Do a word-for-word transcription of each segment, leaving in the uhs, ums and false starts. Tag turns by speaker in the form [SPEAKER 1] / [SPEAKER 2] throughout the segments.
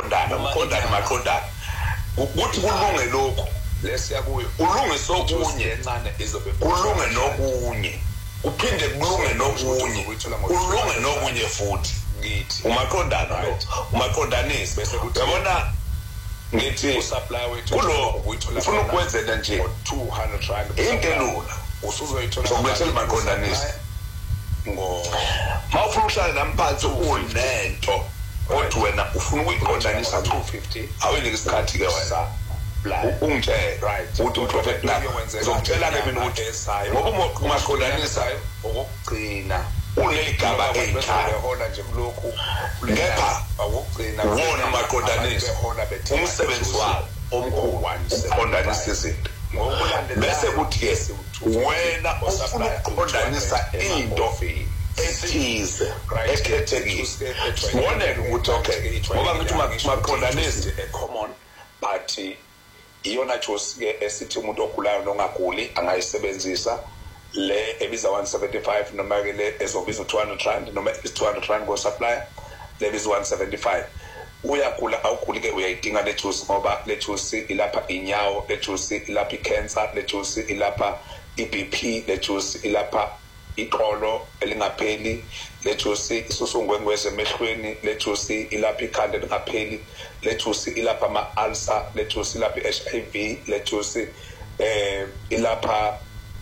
[SPEAKER 1] maqondana maqondana maqondana ukuthi kulunge lokho
[SPEAKER 2] lesiya kuyo
[SPEAKER 1] ulunge sokunye
[SPEAKER 2] encane izobe
[SPEAKER 1] kulunge nokunye uphinde kulunge nokunye kulunge nokunye futhi
[SPEAKER 2] ngithi
[SPEAKER 1] umaqondana lo umaqondanisi
[SPEAKER 2] bese kuthi
[SPEAKER 1] yabona ngithi
[SPEAKER 2] usupply wethu
[SPEAKER 1] kulo ufuna ukwenzela nje
[SPEAKER 2] two hundred rand
[SPEAKER 1] into elula
[SPEAKER 2] usuzoyithola
[SPEAKER 1] sokulethela maqondanisi
[SPEAKER 2] ngo
[SPEAKER 1] mawufuna uhlala namphansi unento othi wena ufuna ukuyiqondanisa
[SPEAKER 2] two fifty
[SPEAKER 1] awuyinike isikhathi ke wena ungitshela
[SPEAKER 2] right
[SPEAKER 1] uthi umprofeti na uzokutshela ke mina ukuthi ngoba umaqondanisa
[SPEAKER 2] okugcina
[SPEAKER 1] unegaba ekhaya
[SPEAKER 2] hola nje kulokhu
[SPEAKER 1] kepha
[SPEAKER 2] awugcina
[SPEAKER 1] wona umaqondanisi umsebenzi wawo omkhulu uqondanisa izinto bese kuthi ke wena ufuna ukuqondanisa into ethize ekhethekile sibone ukuthi okay ngoba ngithi umaqondanisi
[SPEAKER 2] common but iyona choice ke esithi umuntu ogulayo nongaguli angayisebenzisa le ebiza one seventy-five noma ke le ezobiza two hundred rand noma is two hundred rand go supplier le biza one seventy-five uyagula awuguli ke uyayidinga le juice ngoba le juice ilapha inyawo le juice ilapha icancer le juice ilapha iB P le juice ilapha iqolo elingapheli le juice isusungwengweze emehlweni le juice ilapha ikhanda elingapheli le juice ilapha ama ulcer le juice ilapha H I V le juice eh ilapha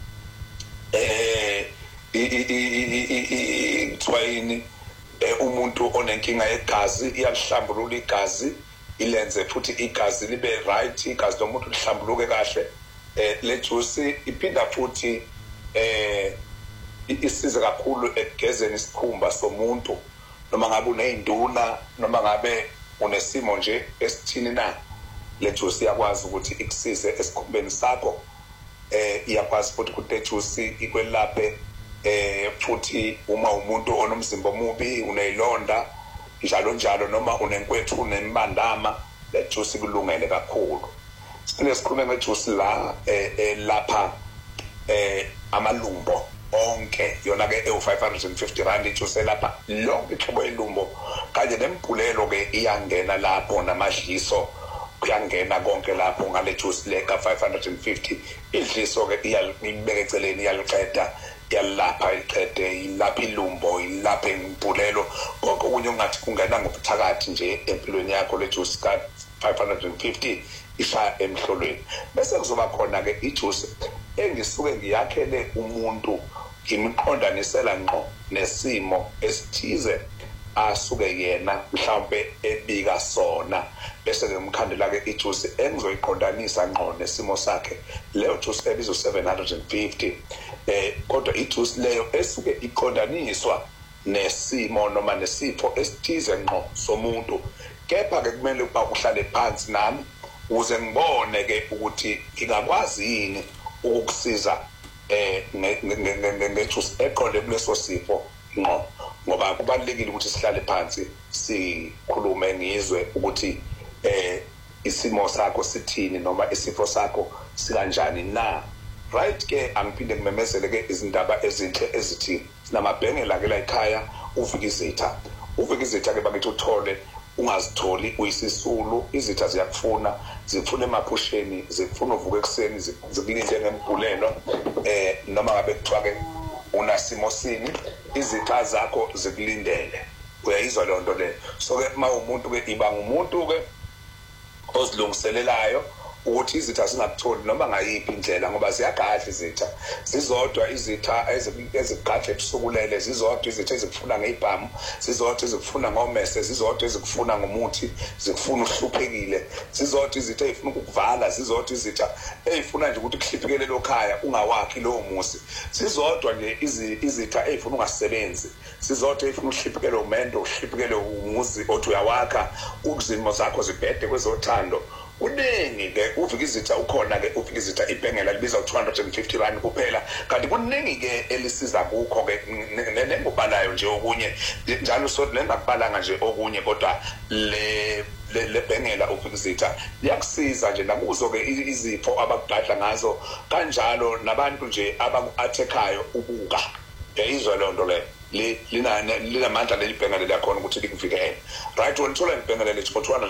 [SPEAKER 2] eh i umuntu onenkinga yegazi iyalihlambulula igazi ilenze futhi igazi libe right igazi lomuntu lihlambuluke kahle eh le juice iphinda futhi eh isiza kakhulu ekugezeni isikhumba somuntu noma ngabe unezinduna noma ngabe unesimo nje esithini na le juice iyakwazi ukuthi ikusize esikhumbeni sakho eh iyakwazi futhi ukuthi le juice ikwelaphe eh futhi uma umuntu onomzimba omubi uneyilonda njalo njalo noma unenkwethu unembandama le juice kulungele kakhulu sine sikhulume ngejuice la eh lapha eh amalumbo onke yona ke e five hundred fifty rand ijuice lapha lonke ihlobo elumbo kanye nempulelo ke iyangena lapho namadliso kuyangena konke lapho ngale juice le ka five hundred fifty idliso ke iyalibeka eceleni iyaliqeda yalapha iqede ilapha ilumbo ilapha impulelo konke kunye ungathi kungena ngobuthakathi nje empilweni yakho le juice ka five hundred fifty isha emhlolweni bese kuzoba khona ke ijuice engisuke ngiyakhele umuntu ngimqondanisela ngqo nesimo esithize asuke yena mhlawumbe ebika sona bese ngimkhandela ke ijuice engizoyiqondanisa ngqo nesimo sakhe leyo juice ebizo seven hundred fifty eh kodwa ijuice leyo esuke iqondaniswa nesimo noma nesipho esithize ngqo somuntu kepha ke kumele ukuba uhlale phansi nami ukuze ngibone ke ukuthi ngingakwazi yini ukukusiza eh ngejuice eqonde kuleso sifo ngqo ngoba kubalekile ukuthi sihlale phansi sikhulume ngizwe ukuthi eh isimo sakho sithini noma isifo sakho sikanjani na right ke angiphinde ngimemezele ke izindaba ezinhle ezithi sinamabhengela ke la ekhaya uvikizitha uvikizitha ke bakithi uthole ungazitholi uyisisulu izitha ziyakufuna zifuna emaphusheni zifuna uvuka ekseni zikulinde ngempulelo eh noma ngabe kuthiwa ke unasimo sini izitha zakho zikulindele uyayizwa le nto le so ke uma umuntu ke iba ngumuntu ke ozilungiselelayo ukuthi izitha singakutholi noma ngayiphi indlela ngoba ziyagadla izitha zizodwa izitha ezigadla ebusukulele zizodwa izitha ezikufuna ngeibhamu zizodwa ezikufuna ngomese zizodwa ezikufuna ngomuthi zikufuna uhluphekile zizodwa izitha ezifuna ukukuvala zizodwa izitha ezifuna nje ukuthi kuhliphekele lokhaya ungawakhi lowo musi zizodwa nje izitha ezifuna ungasebenzi zizodwa ezifuna uhliphekele umendo uhliphekele umuzi othi uyawakha ukuzimo zakho zibhede kwezothando uningi ke uvikizitha ukhona ke uvikizitha ibhengela libiza two hundred fifty rand kuphela kanti kuningi ke elisiza kukho ke nengubalayo nje okunye njalo so lengakubalanga nje okunye kodwa le le bhengela uvikizitha liyakusiza nje nakuzo ke izifo abakugadla ngazo kanjalo nabantu nje abaku-athekayo ubuka yayizwa le nto le linamandla leli bhengela lakhona ukuthi likuvikele right wena thola ibhengela lethi for two hundred